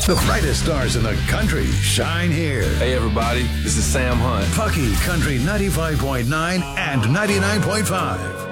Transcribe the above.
The brightest stars in the country shine here. Hey, everybody, this is Sam Hunt. Pucky Country 95.9 and 99.5.